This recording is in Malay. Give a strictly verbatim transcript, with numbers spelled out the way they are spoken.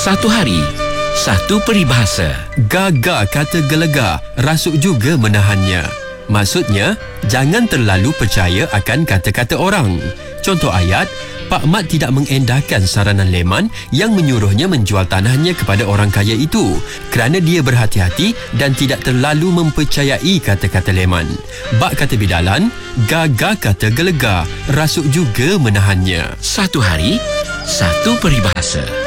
Satu hari, satu peribahasa. Gagah kata gelegar, rasuk juga menahannya. Maksudnya, jangan terlalu percaya akan kata-kata orang. Contoh ayat, Pak Mat tidak mengendahkan saranan Leman yang menyuruhnya menjual tanahnya kepada orang kaya itu kerana dia berhati-hati dan tidak terlalu mempercayai kata-kata Leman. Bak kata bidalan, gagah kata gelegar, rasuk juga menahannya. Satu hari, satu peribahasa.